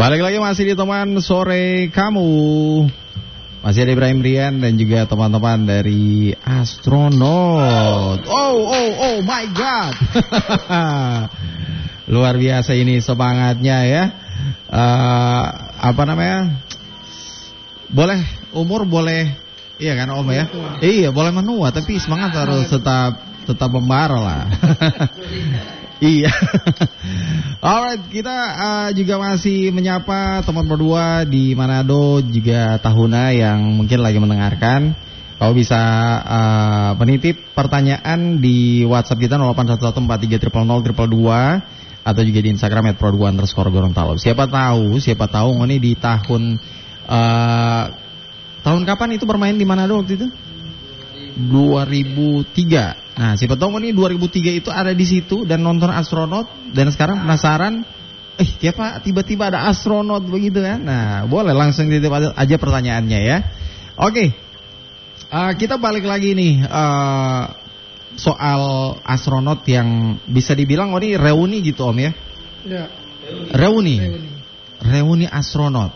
Balik lagi masih di teman sore kamu. Masih ada Ibrahim Rian dan juga teman-teman dari Astronot. Oh my God. Luar biasa ini semangatnya ya. Apa namanya? Boleh umur boleh, iya kan Om ya? Iya boleh menua, tapi semangat harus tetap membara lah. Iya. Alright, kita juga masih menyapa teman berdua di Manado juga Tahuna yang mungkin lagi mendengarkan. Kau bisa menitip pertanyaan di WhatsApp kita 081143000222 atau juga di Instagram @pro2_Gorontalo. Siapa tahu ini di tahun kapan itu bermain di Manado waktu itu? 2003. Nah, siapa tahu nih 2003 itu ada di situ dan nonton Astronot dan sekarang penasaran, tiba-tiba ada Astronot begitu kan? Nah, boleh langsung titip aja pertanyaannya ya. Oke. Kita balik lagi nih soal Astronot yang bisa dibilang ini reuni gitu Om ya? Ya. Reuni Astronot.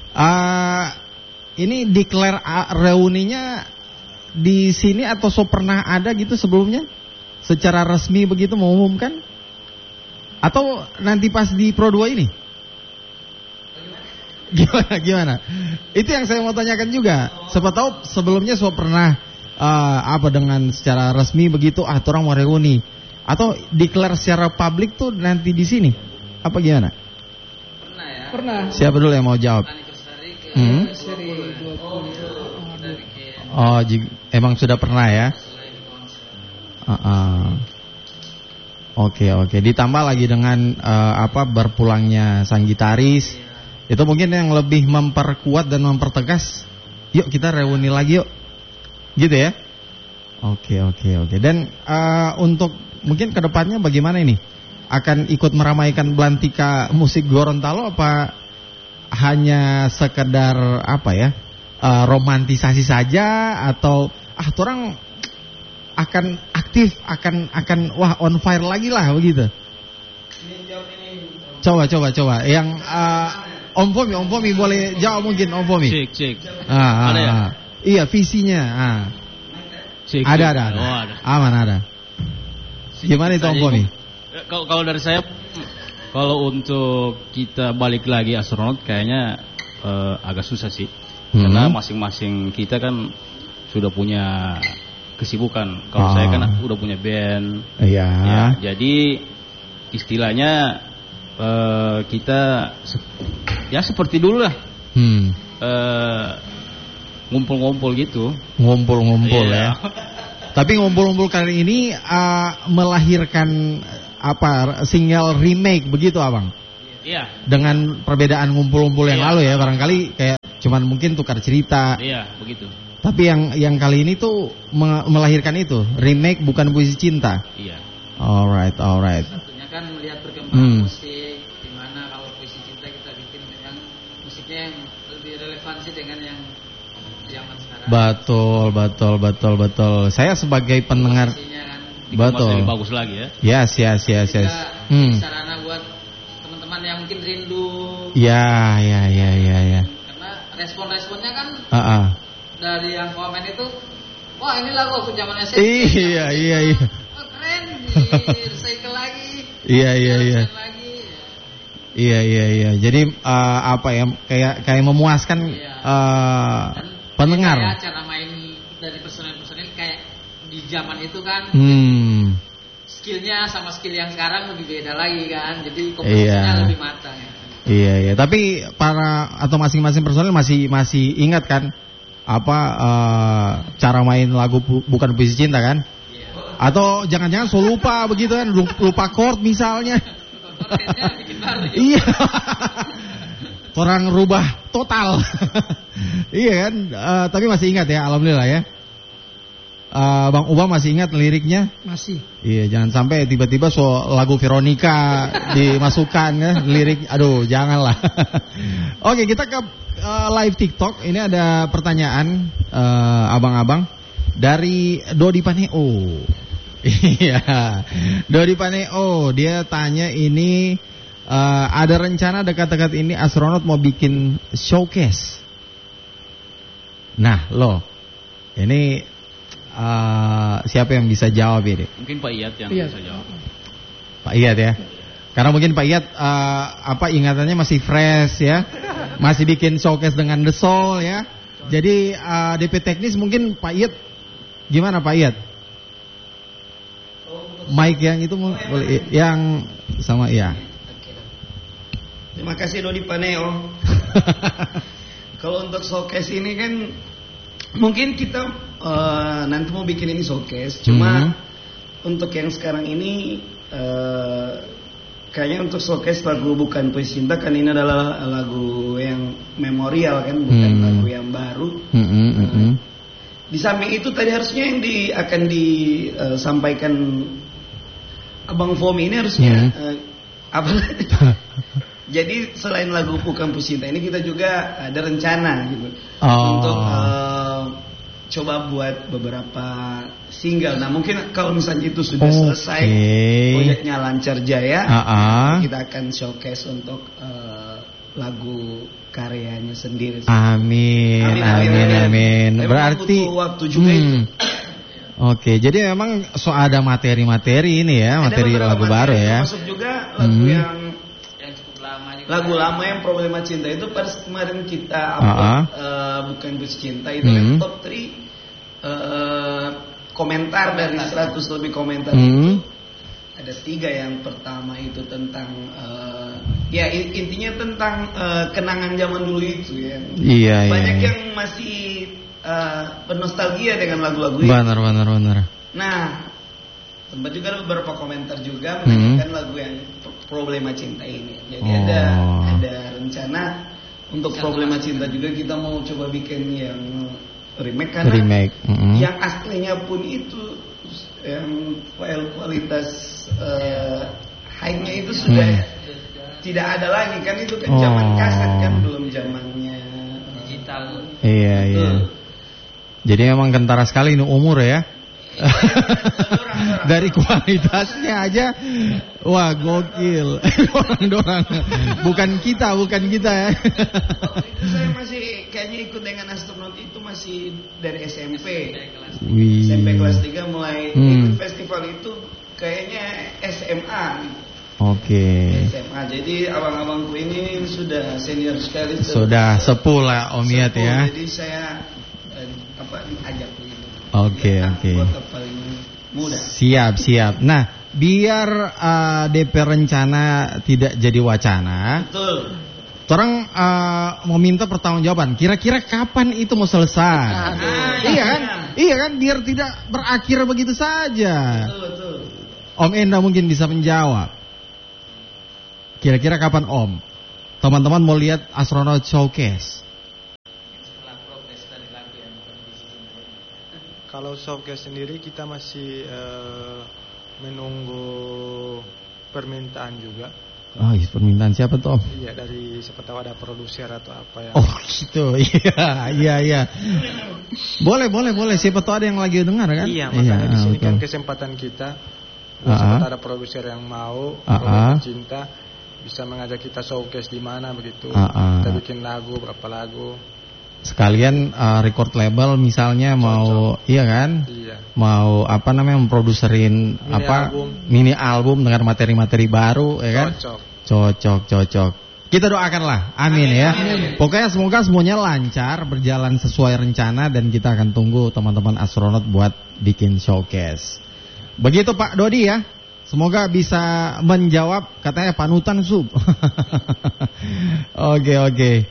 Ini declare reuninya di sini atau pernah ada gitu sebelumnya? Secara resmi begitu mengumumkan? Atau nanti pas di Pro 2 ini? Gimana? Itu yang saya mau tanyakan juga. Siapa tahu sebelumnya pernah dengan secara resmi begitu orang mau reuni atau declare secara publik tuh nanti di sini. Apa gimana? Pernah ya? Pernah. Siapa dulu yang mau jawab? Seri 20. Oh, emang sudah pernah ya? Oke. Ditambah lagi dengan berpulangnya sang gitaris. Itu mungkin yang lebih memperkuat dan mempertegas. Yuk kita reuni lagi yuk. Gitu ya? Oke. Dan untuk mungkin kedepannya bagaimana ini? Akan ikut meramaikan belantika musik Gorontalo apa hanya sekedar romantisasi saja atau orang akan aktif akan on fire lagi lah begitu. Coba yang Om Fomi boleh jawab mungkin Om Fomi. Cek. Ada ya? Iya visinya. Cek. Ada. Oh, ada. Aman ada. Gimana itu Om Fomi? Kalau dari saya, kalau untuk kita balik lagi Astronot kayaknya agak susah sih. Karena masing-masing kita kan sudah punya kesibukan. Kalau saya kan udah punya band. Iya. Ya, jadi istilahnya kita ya seperti dulu lah. Ngumpul-ngumpul gitu. Ngumpul ya. Tapi ngumpul-ngumpul kali ini melahirkan single remake begitu Abang? Iya. Dengan perbedaan ngumpul-ngumpul yang lalu ya, barangkali kayak cuman mungkin tukar cerita. Iya, begitu. Tapi yang kali ini tuh melahirkan itu remake bukan puisi cinta. Iya. Alright. Satunya kan melihat perkembangan musik, dimana kalau puisi cinta kita bikin yang musiknya yang lebih relevansi dengan yang zaman sekarang. Betul. Saya sebagai pendengar betul. Lebih bagus lagi ya. Yes. Sarana buat teman-teman yang mungkin rindu. Ya. Karena respon-responnya kan dari yang komen itu, wah ini lagu aku zaman SMP. Iya. Oh, keren, recycle lagi. Iya. Iya. Jadi kayak memuaskan pendengar. Kayak cara main dari personil kayak di zaman itu kan. Skillnya sama skill yang sekarang lebih beda lagi kan. Jadi komposisinya lebih matang ya. Iya. Tapi atau masing-masing personil masih ingat kan cara main lagu bukan puisi cinta kan? Iya. Atau jangan-jangan lupa begitu kan, lupa chord misalnya. Iya. Orang rubah total. Iya kan? Tapi masih ingat ya, alhamdulillah ya. Bang Ubah masih ingat liriknya? Masih. Iya, jangan sampai tiba-tiba lagu Veronica dimasukkan ya lirik. Aduh, janganlah. Oke, kita ke live TikTok. Ini ada pertanyaan abang-abang dari Dodi Paneo. Iya, Dodi Paneo dia tanya ini ada rencana dekat-dekat ini astronot mau bikin showcase. Nah, ini siapa yang bisa jawab ini? Mungkin Pak Iyat yang bisa jawab. Pak Iyat ya. Karena mungkin Pak Iyat ingatannya masih fresh ya. Masih bikin showcase dengan The Soul ya. Jadi DP teknis mungkin Pak Iyat, gimana Pak Iyat? Mic yang itu boleh, yang sama ya. Terima kasih Dodi Paneo. Kalau untuk showcase ini kan mungkin kita nanti mau bikin ini showcase. Cuma untuk yang sekarang ini kayaknya untuk showcase lagu Bukan Puisi Cinta kan ini adalah lagu yang memorial kan, bukan lagu yang baru. Di samping itu tadi harusnya yang akan disampaikan Abang Fomi ini harusnya apa? Jadi selain lagu Bukan Puisi Cinta ini kita juga ada rencana gitu untuk coba buat beberapa single. Nah mungkin kalau misalnya itu sudah selesai, proyeknya lancar jaya, kita akan showcase untuk lagu karyanya sendiri. Amin. Berarti butuh waktu juga itu. Oke, jadi memang ada materi-materi ini ya, materi lagu baru ya. Masuk juga lagu yang cukup lama juga. Lagu lama yang Problema Cinta itu pas kemarin kita upload Bukan Puisi Cinta itu kan top 3 komentar dari 100 lebih komentar itu. Ada 3 yang pertama itu tentang ya intinya tentang kenangan zaman dulu itu ya. Banyak yang masih bernostalgia dengan lagu-lagu itu. Benar. Nah, sempat juga ada beberapa komentar juga menanyakan lagu yang Problema Cinta ini. Jadi ada rencana untuk Problema Cinta juga kita mau coba bikin yang remake karena yang aslinya pun itu yang kualitas high-nya itu sudah tidak ada lagi kan, itu kan zaman kaset kan, belum zamannya digital. Iya. Jadi memang kentara sekali ini umur ya. Dari kualitasnya aja, wah gokil. Dorang. Bukan kita ya. Itu saya masih kayaknya ikut dengan astronot itu masih dari SMP. SMP kelas 3 mulai ikut festival itu kayaknya SMA. Oke. SMA. Jadi abang-abangku ini sudah senior sekali. Sudah sepuh lah Om Iyat ya. Jadi saya ajak gitu. Oke. Paling muda. Siap. Nah, biar DP rencana tidak jadi wacana. Betul. Orang mau minta pertanggungjawaban. Kira-kira kapan itu mau selesai? Iya kan, biar tidak berakhir begitu saja. Betul. Om Enda mungkin bisa menjawab. Kira-kira kapan Om? Teman-teman mau lihat astronot showcase. Kalau showcase sendiri kita masih menunggu permintaan juga. Oh, permintaan siapa tuh Om? Iya, dari siapa tahu ada produser atau apa ya. Oh gitu, iya. Boleh. Siapa tahu ada yang lagi dengar kan? Iya, makanya di sini kan kesempatan kita. Siapa tahu ada produser yang mau, Problema Cinta, bisa mengajak kita showcase di mana begitu. Kita bikin lagu, berapa lagu. Sekalian record label misalnya mau, iya kan? Iya. Mau memproduserin mini album dengan materi-materi baru, ya kan? Cocok. Kita doakanlah, amin ya. Pokoknya semoga semuanya lancar, berjalan sesuai rencana, dan kita akan tunggu teman-teman astronot buat bikin showcase. Begitu Pak Dodi ya. Semoga bisa menjawab, katanya panutan sub. Oke.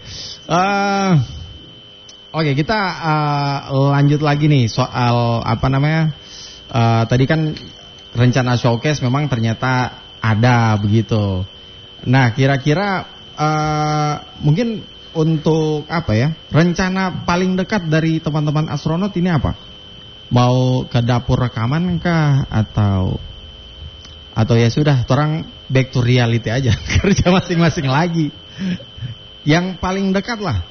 Oke, kita lanjut lagi nih soal tadi kan rencana showcase memang ternyata ada begitu. Nah, kira-kira mungkin untuk rencana paling dekat dari teman-teman astronot ini apa? Mau ke dapur rekaman kah atau ya sudah, orang back to reality aja, kerja masing-masing lagi. Yang paling dekat lah.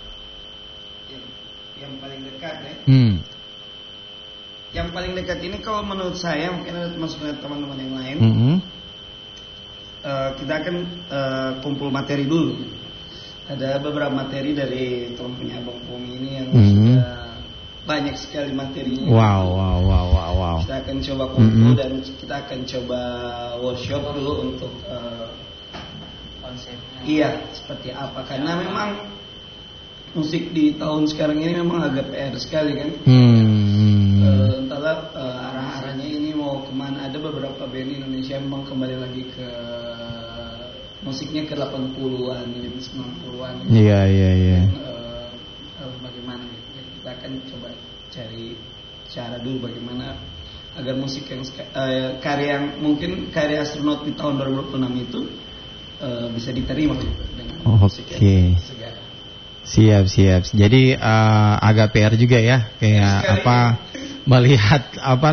Yang paling dekat ini kalau menurut saya, mungkin ada masukan teman-teman yang lain. kita akan kumpul materi dulu. Ada beberapa materi dari teman punya Abang Pomi ini yang sudah banyak sekali materinya. Wow. Kita akan coba kumpul dan kita akan coba workshop dulu untuk konsepnya. Iya, seperti apa? Karena memang musik di tahun sekarang ini memang agak PR sekali kan. Entahlah arah-arahnya ini mau kemana. Ada beberapa band Indonesia memang kembali lagi ke musiknya ke 80-an, 90-an. Iya. Bagaimana gitu. Jadi kita akan coba cari cara dulu bagaimana agar musik yang karya Astronaut di tahun 2026 itu bisa diterima gitu dengan musik yang segar. Siap. Jadi agak PR juga ya, kayak melihat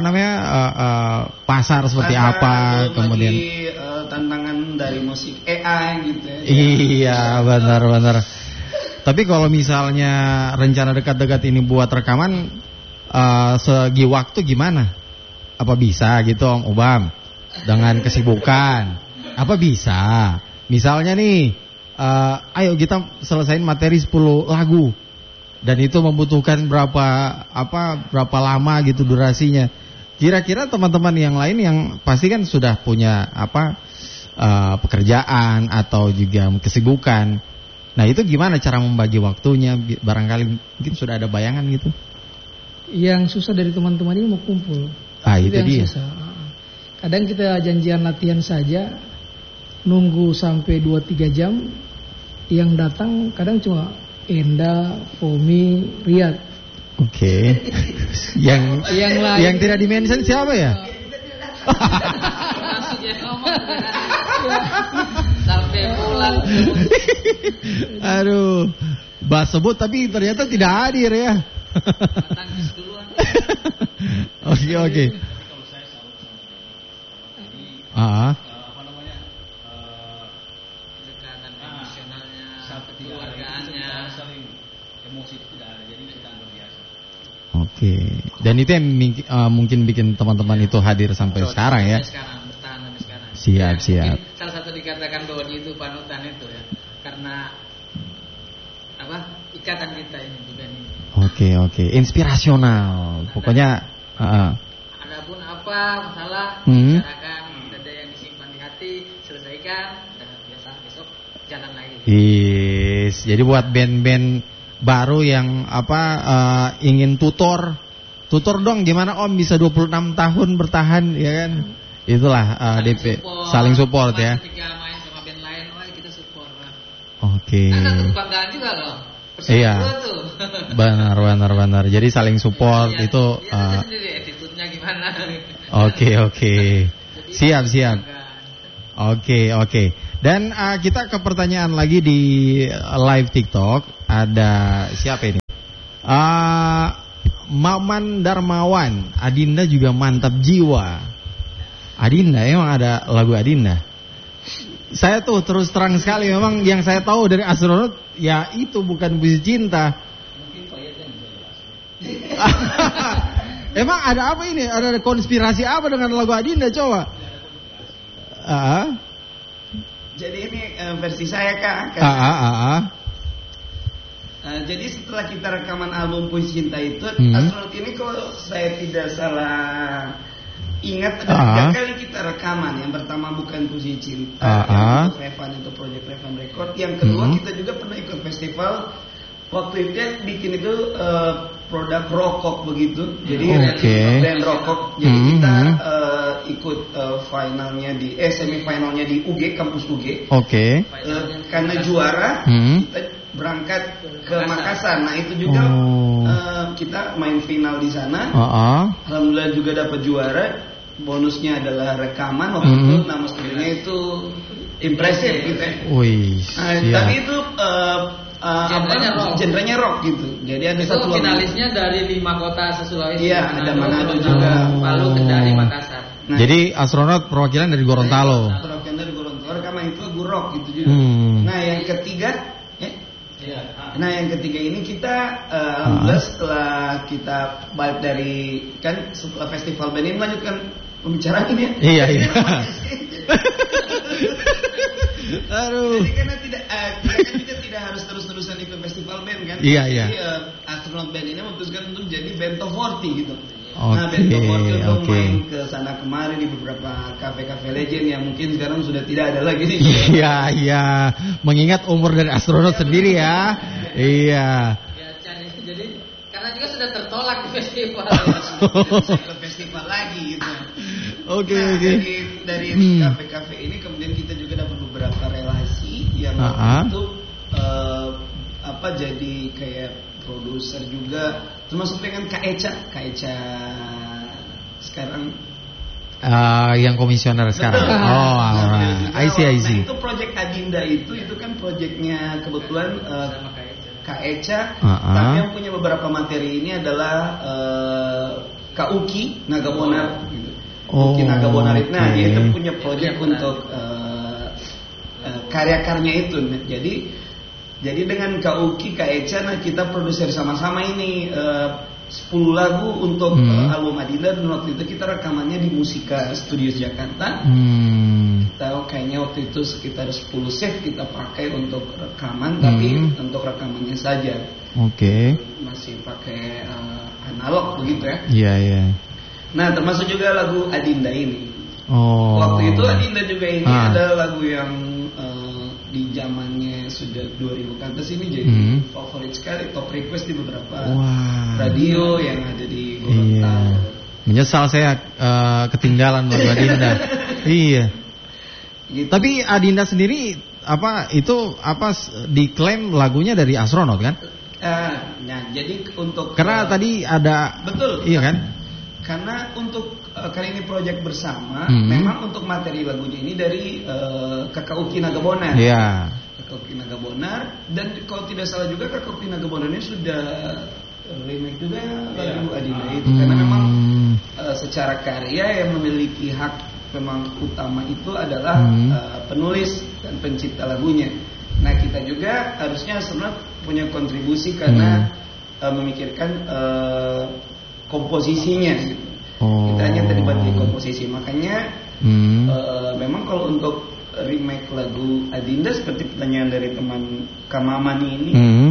pasar seperti apa, kemudian tantangan dari musik AI gitu ya. Iya, benar. Tapi kalau misalnya rencana dekat-dekat ini buat rekaman, segi waktu gimana? Apa bisa gitu Om Ubam? Dengan kesibukan, apa bisa? Misalnya nih, ayo kita selesain materi 10 lagu. Dan itu membutuhkan berapa lama gitu durasinya. Kira-kira teman-teman yang lain yang pasti kan sudah punya pekerjaan atau juga kesibukan. Nah itu gimana cara membagi waktunya? Barangkali mungkin sudah ada bayangan gitu. Yang susah dari teman-teman ini mau kumpul. Itu dia. Susah. Kadang kita janjian latihan saja, nunggu sampai 2-3 jam. Yang datang kadang cuma Enda, Pomi, Riyad. Oke. Yang tidak dimention siapa ya? Sampai pulang. Aduh, bahas sebut tapi ternyata tidak hadir ya. Tangkis duluan. Oke. Kedekatan emosionalnya, keluargaannya, saling emosi itu tidak ada, jadi kita anggap biasa. Oke. Dan itu yang mungkin bikin teman-teman itu hadir sampai sekarang ya. Bertahan sampai sekarang. Siap. Salah satu dikatakan bahwa dia itu panutan itu ya, karena ikatan kita ini juga nih. Oke. Inspirasional. Pokoknya. Adapun apa masalah, bicarakan, ada yang disimpan di hati, selesaikan, dan biasa besok jalan lagi. Jadi buat band-band baru yang ingin tutor dong gimana Om bisa 26 tahun bertahan ya kan. Itulah DP saling support ya. Ketika main sama band lain, kita support lah. Oke. Satu kebanggaan juga loh. Iya. Benar. Jadi saling support itu. Sendiri attitude-nya gimana? Oke. Siap. Oke. Dan kita ke pertanyaan lagi di live TikTok. Ada siapa ini? Maman Darmawan. Adinda juga mantap jiwa. Adinda, emang ada lagu Adinda? Saya tuh terus terang sekali memang yang saya tahu dari Astronaut ya itu bukan puisi cinta. Mungkin Pak Yeden bisa jelaskan. Emang ada apa ini? Ada konspirasi apa dengan lagu Adinda coba? Jadi ini versi saya Kak. Jadi setelah kita rekaman album Puisi Cinta itu, Astronaut ini kalau saya tidak salah ingat ada 3 kali kita rekaman. Yang pertama bukan Puisi Cinta, yang untuk Revan itu Project Revan Record. Yang kedua kita juga pernah ikut festival. Waktu itu bikin itu produk rokok begitu. Jadi band rokok. Jadi kita ikut finalnya semifinalnya di UG, kampus UG. Karena juara kita berangkat ke Makassar. Nah itu juga kita main final di sana. Alhamdulillah juga dapat juara. Bonusnya adalah rekaman waktu itu. Nama studionya itu impresif gitu. Tapi itu genrenya rock gitu. Jadi ada itu satu finalisnya dari 5 kota se-Sulawesi. Iya, ada Manado juga, Palu, Kendari, Makassar. Nah, jadi Astronaut perwakilan dari Gorontalo. Perwakilan dari Gorontalo, rekaman itu lagu rock gitu juga. Nah, yang ketiga ini kita alhamdulillah setelah kita balik dari setelah festival band ini melanjutkan pembicaraan ini ya. Iya. Aduh. Jadi karena kita tidak harus terus-terusan ikut festival band kan. Iya. Jadi Astronaut Band ini memutuskan untuk jadi band of 40 gitu. Okay, nah band of 40 untuk main ke sana kemari di beberapa kafe-kafe legend yang mungkin sekarang sudah tidak ada lagi nih. Iya. Mengingat umur dari astronot sendiri ya. Iya. Jadi karena juga sudah tertolak di festival. Ikut festival lagi gitu. Oke. Dari kafe-kafe ini kemudian kita juga dapat beberapa relasi yang itu jadi kayak produser juga, termasuk dengan Kak Eca sekarang yang komisioner sekarang. I see. Nah, itu project Adinda itu kan projectnya kebetulan Kak Eca, tapi yang punya beberapa materi ini adalah Kak Uki Nagabonar gitu. Uki Nagabonar itu, nah dia itu punya project untuk karya-karyanya itu. Jadi dengan Kak Uki, Kak Eca, nah kita produser sama-sama ini 10 lagu untuk album Adinda, dan waktu itu kita rekamannya di Musika Studios Jakarta. Kita kayaknya waktu itu sekitar 10 save kita pakai untuk rekaman, tapi untuk rekamannya saja. Oke. Masih pakai analog begitu ya. Iya. Nah, termasuk juga lagu Adinda ini. Waktu itu Adinda juga ini ada lagu yang di zamannya sudah 2000 ke atas ini jadi favorit sekali, top request di beberapa radio yang ada di Gorontalo. Menyesal saya ketinggalan lagu Adinda. Iya. Gitu. Tapi Adinda sendiri diklaim lagunya dari astronot kan? Nah, jadi untuk karena tadi ada betul. Iya kan? Karena untuk kali ini proyek bersama, memang untuk materi lagunya ini dari Kakak Uki Nagabonar. Iya. Kakak Uki Nagabonar, dan kalau tidak salah juga Kakak Uki Nagabonar ini sudah remake juga lagu Adinda itu. Karena memang secara karya yang memiliki hak memang utama itu adalah penulis dan pencipta lagunya. Nah, kita juga harusnya sebenarnya punya kontribusi karena memikirkan komposisinya gitu. Kita hanya terlibat di komposisi, makanya memang kalau untuk remake lagu Adinda seperti pertanyaan dari teman Kamamani ini,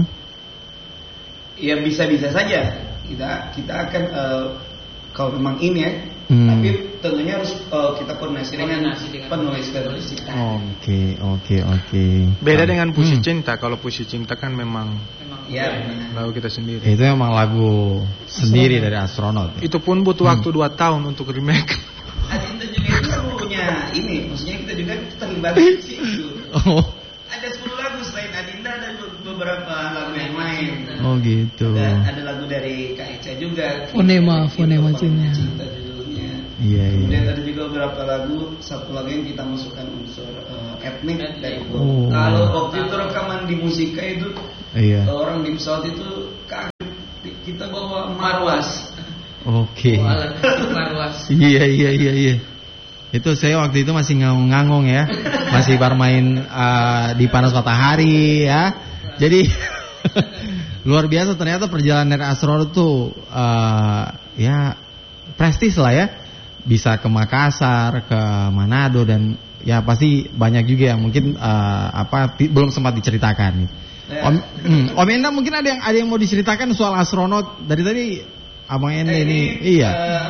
ya bisa-bisa saja kita akan kalau memang ini ya, tapi tentunya harus kita koordinasi dengan penulis. Oke. Beda dengan Puisi Cinta. Kalau Puisi Cinta kan memang lagu kita sendiri. Itu memang lagu sendiri dari astronot. Itu pun butuh waktu 2 tahun untuk remake. Adinda juga itu punya ini, maksudnya kita juga terlibat di situ. Ada 10 lagu selain Adinda, ada beberapa lagu yang lain. Oh gitu. Ada lagu dari Kak Eca juga. Fonema Cinta judulnya. Iya. Kemudian ada juga beberapa lagu, satu lagu yang kita masukkan unsur etnik dari Kalau waktu itu rekaman di Musika itu, orang di pesawat itu kaget, kita bawa marwas. Oke. Marwas. Iya. Itu saya waktu itu masih ngangong ya, masih bermain di panas matahari ya. Jadi luar biasa ternyata perjalanan dari astronot tuh ya prestis lah ya. Bisa ke Makassar, ke Manado, dan ya pasti banyak juga yang mungkin belum sempat diceritakan. Om Enda mungkin ada yang mau diceritakan soal astronot dari tadi. Abang Enda ini iya.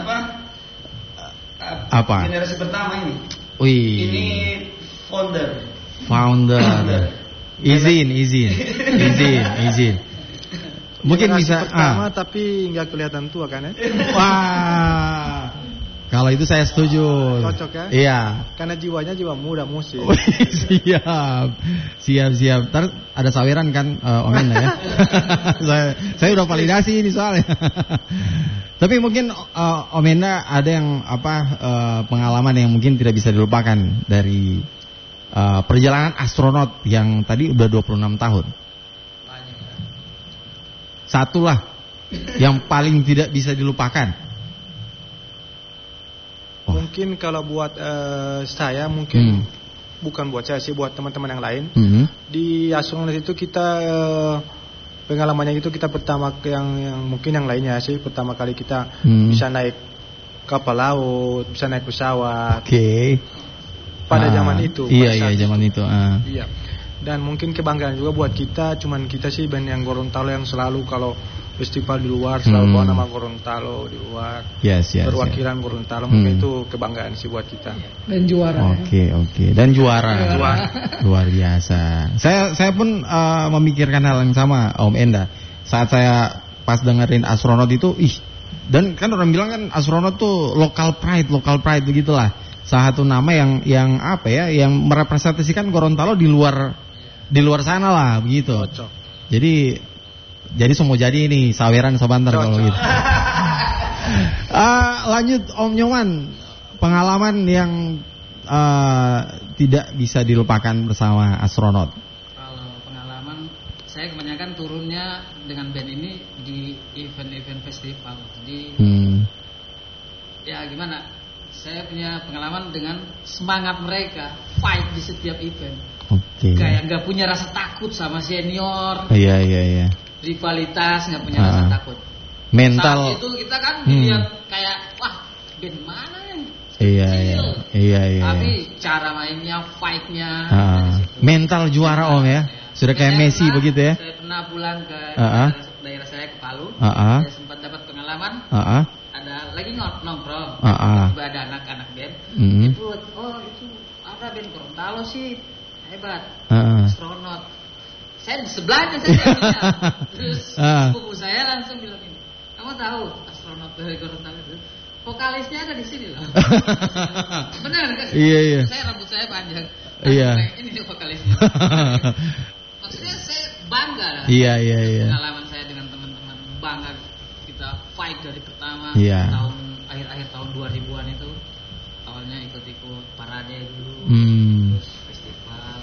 Apa? Generasi pertama ini. Wih. Ini founder. Izin. Mungkin generasi bisa pertama tapi nggak kelihatan tua kan ya? Wah. Kalau itu saya setuju. Cocok ya? Iya. Karena jiwanya jiwa muda musik. Siap. Ntar ada saweran kan Om Enda ya. saya udah validasi ini soalnya. Tapi mungkin Om Enda ada yang pengalaman yang mungkin tidak bisa dilupakan dari perjalanan astronot yang tadi udah 26 tahun. Satu lah yang paling tidak bisa dilupakan. Mungkin kalau buat saya mungkin bukan buat saya sih, buat teman-teman yang lain. Di astronot itu kita pengalamannya itu kita pertama yang mungkin yang lainnya sih pertama kali kita bisa naik kapal laut, bisa naik pesawat. pada zaman itu. Iya zaman itu. Iya. Dan mungkin kebanggaan juga buat kita. Cuman kita sih band yang Gorontalo yang selalu kalau festival di luar selalu bawa nama Gorontalo di luar. Yes. Perwakilan Gorontalo mungkin itu kebanggaan sih buat kita. Dan juara. Oke. Dan juara. Luar biasa. Saya pun memikirkan hal yang sama, Om Enda. Saat saya pas dengerin Astronot itu, dan kan orang bilang kan Astronot tuh local pride begitulah. Salah satu nama yang apa ya, yang merepresentasikan Gorontalo di luar sana lah begitu. Cocok. Jadi semua jadi ini saweran sabantar kalau gitu. Lanjut Om Nyoman, pengalaman yang tidak bisa dilupakan bersama Astronot. Kalau pengalaman saya kebanyakan turunnya dengan band ini di event-event festival. Jadi ya gimana? Saya punya pengalaman dengan semangat mereka fight di setiap event. Oke. Kayak nggak punya rasa takut sama senior. Iya. Rivalitas, nggak punya rasa takut. Mental. Saat itu kita kan dilihat kayak wah band mana yang Iya. Tapi cara mainnya, fightnya. Mental juara Om ya. Sudah kayak Messi begitu ya. Saya pernah pulang ke daerah saya ke Palu. Saya sempat dapat pengalaman. Ada lagi nongkrong. Tiba ada anak-anak band. Nyebut, itu ada band Gorontalo sih. Hebat. Astronot. Saya di sebelahnya saya. Terus buku saya langsung bilang ini. Kamu tahu Astronot dari Gorontalo itu? Vokalisnya ada di sini loh. Benar kan? Iya. Saya rambut saya panjang. Iya. Ini vokalisnya. Maksudnya saya bangga lah. Iya. Pengalaman saya dengan teman-teman bangga kita fight dari pertama tahun akhir tahun 2000-an itu. Awalnya ikut-ikut parade dulu, terus festival,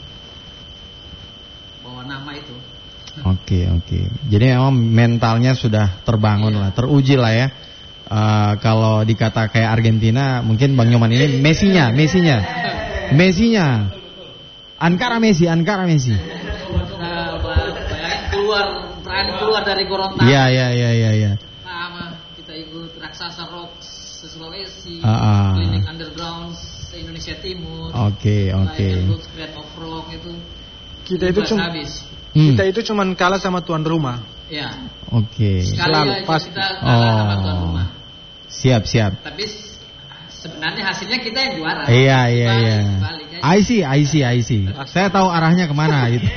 bawa nama itu. Oke. Jadi memang mentalnya sudah terbangun lah, teruji lah ya. Kalau dikata kayak Argentina, mungkin Bang Nyoman ini Messinya. Ankara Messi. Keluar dari Gorontalo. Iya. Sama kita ikut Raksasa Rock Sulawesi, Klinik Underground Indonesia Timur. Oke. Create of Rock itu. Kita itu cuman kalah sama tuan rumah. Ya. Oke. Sekali aja kita kalah sama tuan rumah. Siap. Tapi sebenarnya hasilnya kita yang juara. Iya. I see. Saya tahu arahnya kemana gitu.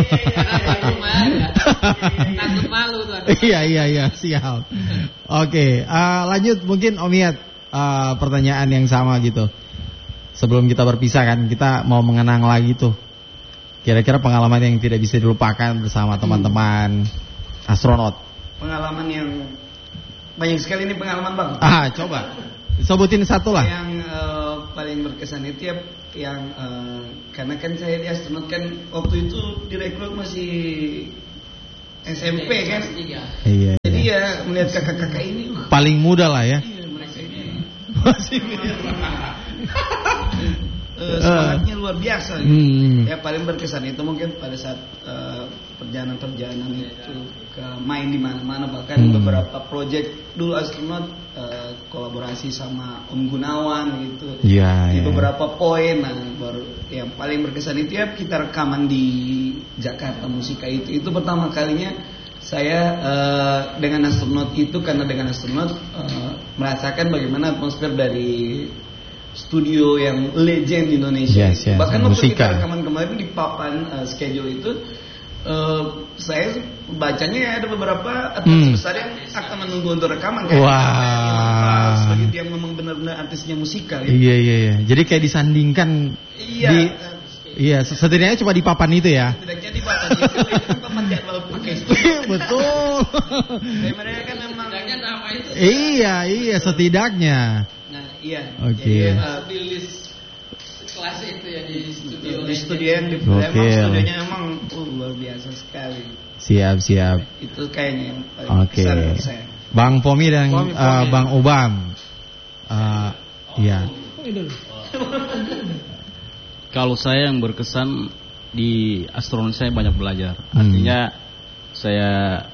Takut malu tuan. Iya, siap. Oke, lanjut mungkin Om Iyad, pertanyaan yang sama gitu. Sebelum kita berpisah kan, kita mau mengenang lagi tuh. Kira-kira pengalaman yang tidak bisa dilupakan bersama teman-teman Astronot. Pengalaman yang banyak sekali ini pengalaman Bang. Coba sebutin satu lah. Yang paling berkesan itu yang karena kan saya di Astronot kan waktu itu direkrut masih SMP kan. Iya. Jadi ya melihat kakak-kakak ini paling muda lah ya. Iya, mereka ini masih semangatnya luar biasa. Ya paling berkesan itu mungkin pada saat perjalanan itu ke main di mana-mana, bahkan beberapa project dulu Astronot kolaborasi sama Om Gunawan gitu. Di beberapa poin. Nah, baru yang paling berkesan itu ya kita rekaman di Jakarta Musika itu pertama kalinya saya dengan Astronot itu, karena dengan Astronot merasakan bagaimana atmosfer dari studio yang legend di Indonesia. Bahkan waktu kita rekaman kemarin di papan schedule itu saya bacanya ada beberapa artis besar yang akan menunggu untuk rekaman kayak sebagai dia memang benar-benar artisnya musikal ya. Iya. Jadi kayak disandingkan setidaknya cuma di papan itu ya. Setidaknya di papan itu kan papan jadwal pakai studio. Betul. Mereka kan memang nama itu. Iya, setidaknya. Nah, iya. Oke. Di list kelas itu ya di studio. Di studio yang memang studionya memang luar biasa sekali. Siap. Itu kayaknya yang paling besar buat saya. Bang Pomi dan Bang Obam. Iya. Kalau saya yang berkesan di Astronot, saya banyak belajar. Artinya saya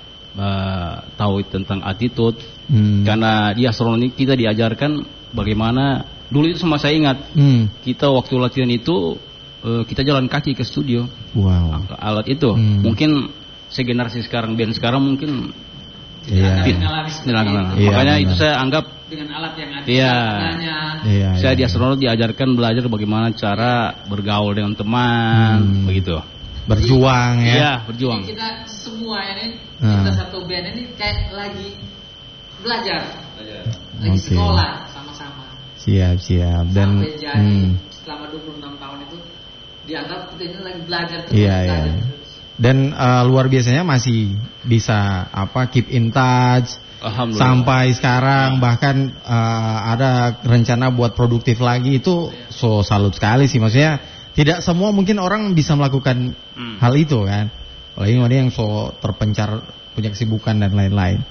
tahu tentang attitude. Karena di Astronot ini kita diajarkan bagaimana Dulu itu sama saya ingat, kita waktu latihan itu kita jalan kaki ke studio. Wow. Alat itu, mungkin segenerasi sekarang, band sekarang mungkin. Iya. Makanya itu saya anggap dengan alat yang ada. Iya. Saya di astronot diajarkan belajar bagaimana cara bergaul dengan teman, begitu. Berjuang ya. Iya, berjuang. Jadi kita semua ini, kita satu band ini kayak lagi belajar. Lagi sekolah sama-sama. Siap. Dan sampai jadi selama 26 tahun itu dianggap kita ini lagi belajar terus. Iya. Dan luar biasanya masih bisa keep in touch sampai sekarang, bahkan ada rencana buat produktif lagi. Itu so salut sekali sih, maksudnya tidak semua mungkin orang bisa melakukan hal itu kan, apalagi ada yang so terpencar punya kesibukan dan lain-lain.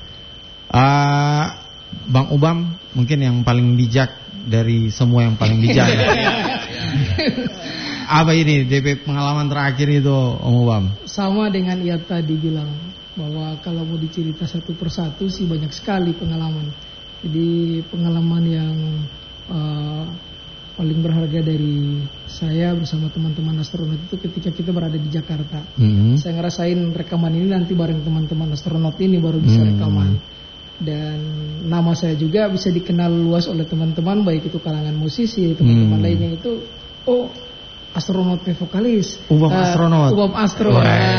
Bang Ubam mungkin yang paling bijak dari semua yang paling bijak. Apa ini DP pengalaman terakhir itu Om Ubam? Sama dengan ia tadi bilang bahwa kalau mau dicerita satu persatu sih banyak sekali pengalaman. Jadi pengalaman yang paling berharga dari saya bersama teman-teman astronot itu ketika kita berada di Jakarta. Saya ngerasain rekaman ini nanti bareng teman-teman astronot ini baru bisa rekaman. Dan nama saya juga bisa dikenal luas oleh teman-teman, baik itu kalangan musisi, teman-teman lainnya itu astronot vokalis. Ubam astronot. Ubam astro.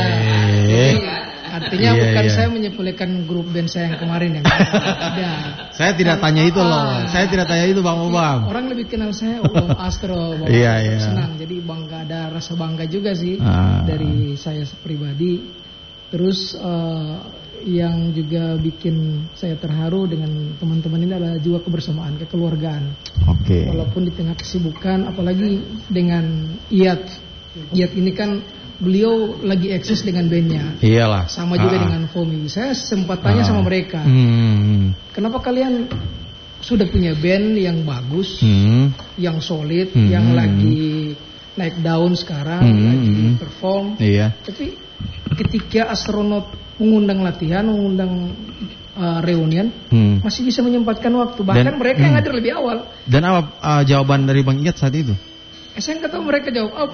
Artinya bukan saya menyepelekan grup band saya yang kemarin yang ada. Saya tidak tanya itu loh. Saya tidak tanya itu Bang Ubam. Orang lebih kenal saya Ubam Astro. Senang. Jadi bangga, ada rasa bangga juga sih dari saya pribadi. Terus yang juga bikin saya terharu dengan teman-teman ini adalah juga kebersamaan, kekeluargaan. Walaupun di tengah kesibukan, apalagi dengan Iyat ini kan beliau lagi eksis dengan bandnya. Iyalah. Sama juga dengan Fomi. Saya sempat tanya sama mereka, kenapa kalian sudah punya band yang bagus, yang solid, yang lagi naik daun sekarang, lagi perform. Tapi ketika astronot mengundang latihan, mengundang reunian, masih bisa menyempatkan waktu. Bahkan mereka yang hadir lebih awal. Dan apa jawaban dari Bang Iyat saat itu? Saya nggak tahu mereka jawab apa.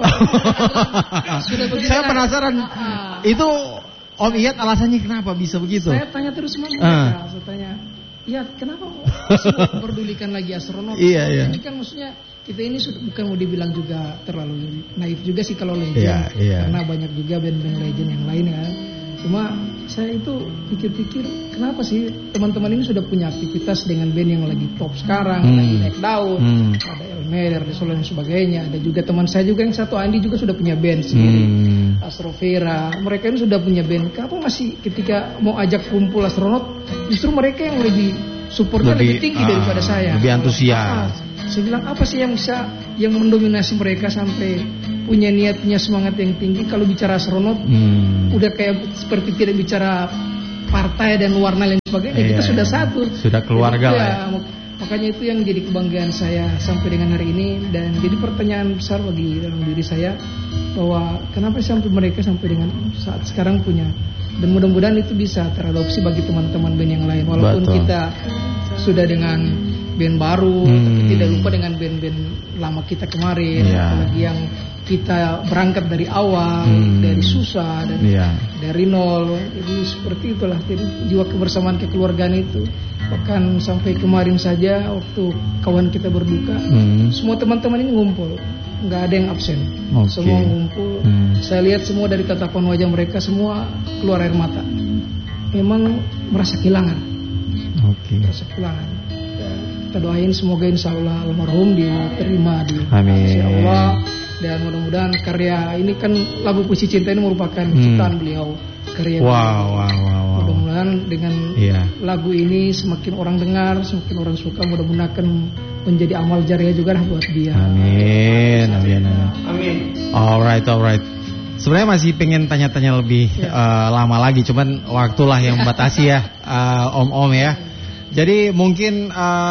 Saya penasaran. Itu Om Iyat alasannya kenapa bisa begitu? Saya tanya terus sama mereka. Saya tanya, Iyat kenapa memperdulikan lagi astronot? Ini kan maksudnya kita ini bukan mau dibilang juga terlalu naif juga sih kalau legend. Karena banyak juga band-band legend yang lain kan. Cuma saya itu pikir-pikir kenapa sih teman-teman ini sudah punya aktivitas dengan band yang lagi top sekarang, lagi naik daun, ada Elmer, ada Solo dan sebagainya. Ada juga teman saya juga yang satu Andi juga sudah punya band sendiri, Astrovera. Mereka ini sudah punya band. Kenapa masih ketika mau ajak kumpul astronot, justru mereka yang lebih supportnya lebih tinggi daripada saya. Lebih antusias. Saya bilang apa sih yang mendominasi mereka sampai punya niat, punya semangat yang tinggi. Kalau bicara astronot udah kayak seperti tidak bicara partai dan warna dan sebagainya. Kita sudah satu, sudah keluarga lah ya. Makanya itu yang jadi kebanggaan saya sampai dengan hari ini. Dan jadi pertanyaan besar bagi dalam diri saya, bahwa kenapa sampai mereka sampai dengan saat sekarang punya. Dan mudah-mudahan itu bisa teradopsi bagi teman-teman band yang lain. Walaupun kita sudah dengan band baru, tapi tidak lupa dengan band-band lama kita kemarin, apalagi yang kita berangkat dari awal, dari susah dan dari nol. Jadi seperti itulah, jadi jiwa kebersamaan kekeluargaan itu. Bahkan sampai kemarin saja waktu kawan kita berduka, semua teman-teman ini ngumpul, nggak ada yang absen, semua ngumpul. Saya lihat semua dari tatapan wajah mereka semua keluar air mata. Memang merasa kehilangan, merasa kehilangan. Kita doain semoga insya Allah almarhum diterima di sisi Allah. Dan mudah-mudahan karya ini kan lagu Puisi Cinta ini merupakan ciptaan beliau, karya beliau. Mudah-mudahan dengan lagu ini semakin orang dengar, semakin orang suka, mudah-mudahan menjadi amal jariah juga buat dia. Amin. Alright. Sebenarnya masih pengen tanya-tanya lebih lama lagi, cuman waktulah yang membatasi ya, Om ya. Jadi mungkin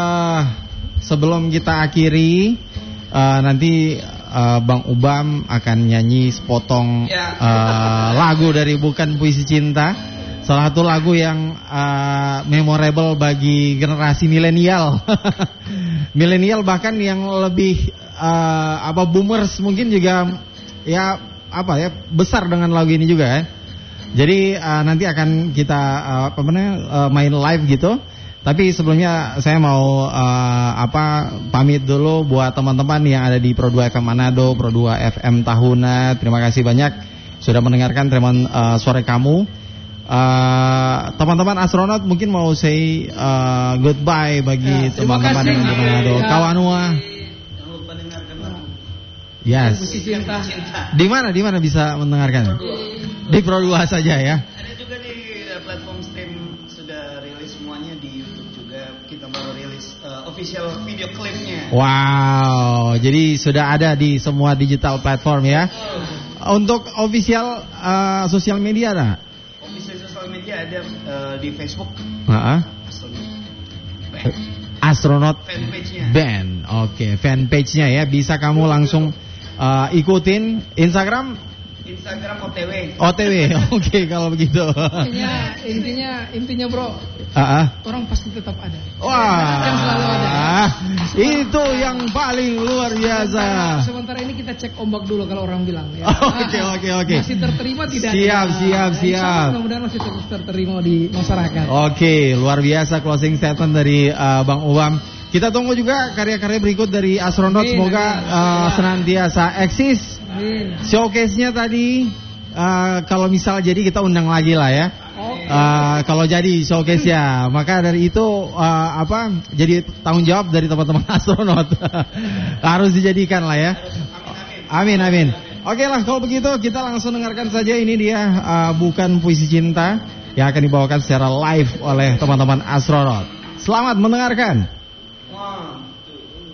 sebelum kita akhiri, nanti Bang Ubam akan nyanyi sepotong lagu dari Bukan Puisi Cinta, salah satu lagu yang memorable bagi generasi milenial. milenial bahkan yang lebih boomers mungkin juga ya besar dengan lagu ini juga ya. Jadi nanti akan kita main live gitu. Tapi sebelumnya saya mau pamit dulu buat teman-teman yang ada di Pro 2 FM Manado, Pro 2 FM Tahuna. Terima kasih banyak sudah mendengarkan Treman Sore Kamu. Teman-teman astronot mungkin mau say goodbye bagi teman-teman yang di Manado. Kawanua. Jangan lupa dengarkan lagu. Yes. Di mana bisa mendengarkan? Di Pro 2 saja ya. Ada juga di platform stream sudah rilis semuanya, di YouTube juga kita baru rilis official video klipnya. Wow, jadi sudah ada di semua digital platform ya. Untuk official sosial media ada? Official sosial media ada di Facebook. Astronaut fanpage-nya. Band. Oke, fanpage-nya ya. Bisa kamu langsung ikutin. Instagram OTW. Oke, kalau begitu. Intinya bro. Orang pasti tetap ada. Wah. Yang selalu ada. Itu yang paling luar biasa. Sementara ini kita cek ombak dulu kalau orang bilang ya. Oke. Masih terterima tidak? Siap. Mudah-mudahan masih terterima di masyarakat. Oke, luar biasa closing statement dari Bang Ubam. Kita tunggu juga karya-karya berikut dari Astronot. Semoga senantiasa eksis. Showcase-nya tadi kalau misal jadi kita undang lagi lah ya. Kalau jadi showcase ya, maka dari itu jadi tanggung jawab dari teman-teman Astronot. Harus dijadikan lah ya. Amin. Oke lah, kalau begitu kita langsung dengarkan saja. Ini dia Bukan Puisi Cinta yang akan dibawakan secara live oleh teman-teman Astronot. Selamat mendengarkan.